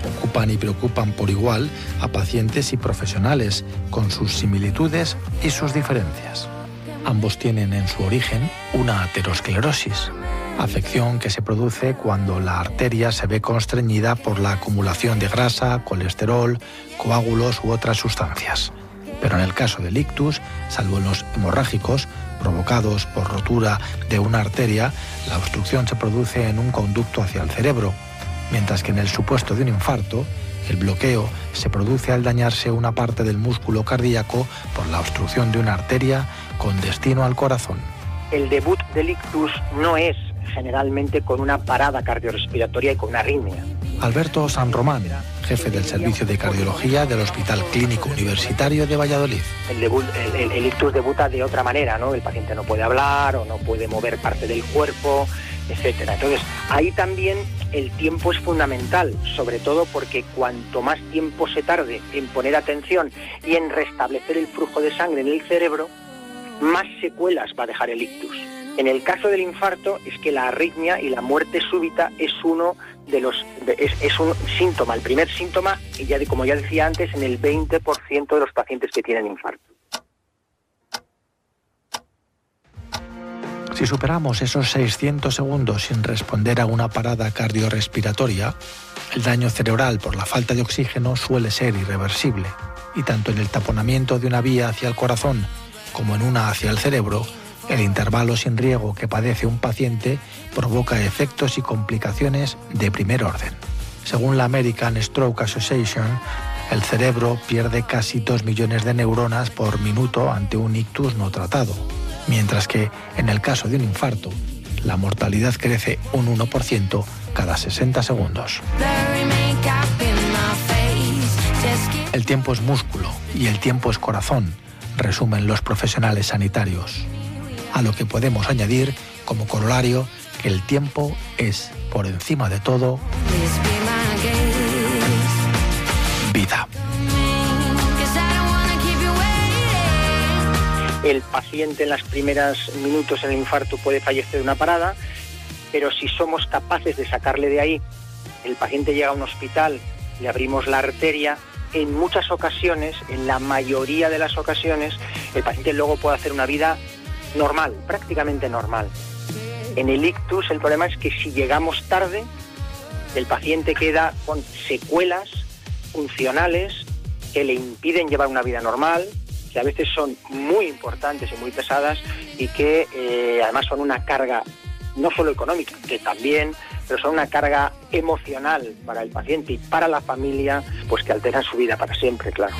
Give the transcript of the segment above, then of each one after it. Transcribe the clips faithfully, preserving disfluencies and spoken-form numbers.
Ocupan y preocupan por igual a pacientes y profesionales, con sus similitudes y sus diferencias. Ambos tienen en su origen una aterosclerosis, afección que se produce cuando la arteria se ve constreñida por la acumulación de grasa, colesterol, coágulos u otras sustancias. Pero en el caso del ictus, salvo en los hemorrágicos, provocados por rotura de una arteria, la obstrucción se produce en un conducto hacia el cerebro, mientras que en el supuesto de un infarto, el bloqueo se produce al dañarse una parte del músculo cardíaco por la obstrucción de una arteria con destino al corazón. El debut del ictus no es generalmente con una parada cardiorrespiratoria y con una arritmia. Alberto San Román, jefe del Servicio de Cardiología del Hospital Clínico Universitario de Valladolid. El, debut, el, el, el ictus debuta de otra manera, ¿no? El paciente no puede hablar o no puede mover parte del cuerpo, etcétera. Entonces, ahí también el tiempo es fundamental, sobre todo porque cuanto más tiempo se tarde en poner atención y en restablecer el flujo de sangre en el cerebro, más secuelas va a dejar el ictus. En el caso del infarto es que la arritmia y la muerte súbita es uno de los es, es un síntoma, el primer síntoma, y ya como ya decía antes, en el veinte por ciento de los pacientes que tienen infarto. Si superamos esos seiscientos segundos sin responder a una parada cardiorrespiratoria, el daño cerebral por la falta de oxígeno suele ser irreversible, y tanto en el taponamiento de una vía hacia el corazón como en una hacia el cerebro, el intervalo sin riego que padece un paciente provoca efectos y complicaciones de primer orden. Según la American Stroke Association, el cerebro pierde casi dos millones de neuronas por minuto ante un ictus no tratado, mientras que, en el caso de un infarto, la mortalidad crece un uno por ciento cada sesenta segundos. El tiempo es músculo y el tiempo es corazón, resumen los profesionales sanitarios. A lo que podemos añadir, como corolario, que el tiempo es, por encima de todo, vida. El paciente en los primeros minutos en el infarto puede fallecer de una parada, pero si somos capaces de sacarle de ahí, el paciente llega a un hospital, le abrimos la arteria, en muchas ocasiones, en la mayoría de las ocasiones, el paciente luego puede hacer una vida normal, prácticamente normal. En el ictus el problema es que si llegamos tarde, el paciente queda con secuelas funcionales que le impiden llevar una vida normal, que a veces son muy importantes y muy pesadas y que eh, además son una carga no solo económica, que también, pero son una carga emocional para el paciente y para la familia, pues que alteran su vida para siempre, claro.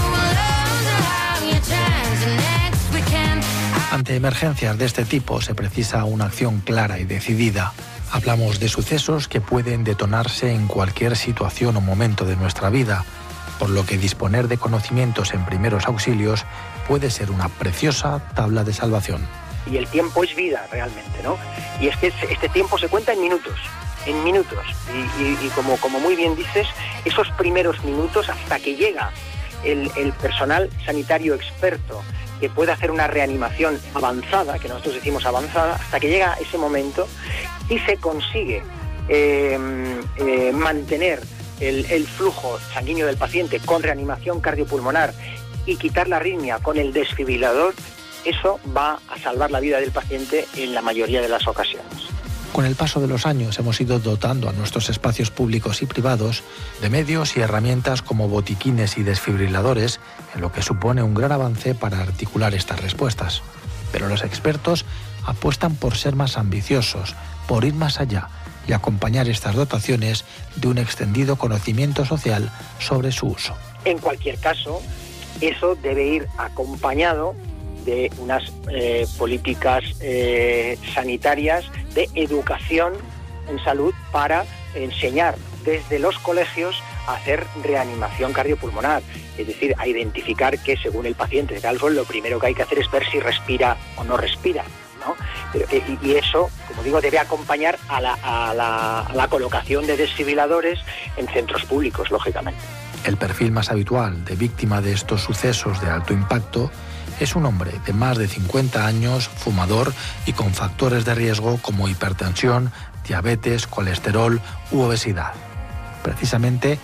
Ante emergencias de este tipo se precisa una acción clara y decidida. Hablamos de sucesos que pueden detonarse en cualquier situación o momento de nuestra vida, por lo que disponer de conocimientos en primeros auxilios puede ser una preciosa tabla de salvación. Y el tiempo es vida realmente, ¿no? Y es que este tiempo se cuenta en minutos, en minutos. Y, y, y como, como muy bien dices, esos primeros minutos hasta que llega el, el personal sanitario experto que puede hacer una reanimación avanzada, que nosotros decimos avanzada, hasta que llega ese momento y se consigue eh, eh, mantener el, el flujo sanguíneo del paciente con reanimación cardiopulmonar y quitar la arritmia con el desfibrilador, eso va a salvar la vida del paciente en la mayoría de las ocasiones. Con el paso de los años hemos ido dotando a nuestros espacios públicos y privados de medios y herramientas como botiquines y desfibriladores, en lo que supone un gran avance para articular estas respuestas. Pero los expertos apuestan por ser más ambiciosos, por ir más allá y acompañar estas dotaciones de un extendido conocimiento social sobre su uso. En cualquier caso, eso debe ir acompañado de unas eh, políticas eh, sanitarias de educación en salud para enseñar desde los colegios a hacer reanimación cardiopulmonar, es decir, a identificar que según el paciente de tal lo primero que hay que hacer es ver si respira o no respira, ¿no? Pero, y, y eso, como digo, debe acompañar a la, a, la, a la colocación de desfibriladores en centros públicos, lógicamente. El perfil más habitual de víctima de estos sucesos de alto impacto es un hombre de más de cincuenta años, fumador y con factores de riesgo como hipertensión, diabetes, colesterol u obesidad. Precisamente